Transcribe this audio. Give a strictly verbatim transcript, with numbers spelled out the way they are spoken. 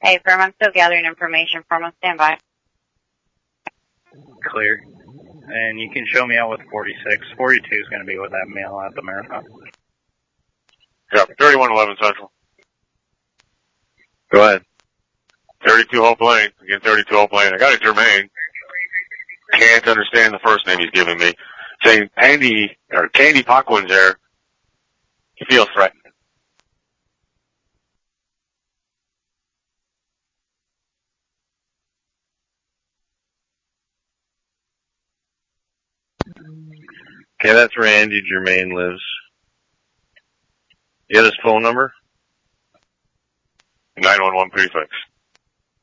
Hey, firm, I'm still gathering information from a standby. Clear. And you can show me out with forty-six. forty-two is going to be with that male at the marathon. Yeah, thirty-one eleven Central. Go ahead. thirty-two Hope Lane. Again, thirty-two Hope Lane. I got a Jermaine. Can't understand the first name he's giving me. Saying Andy, or Candy Paquin's there. He feels threatened. Okay, that's where Andy Germain lives. You got his phone number? nine one one prefix.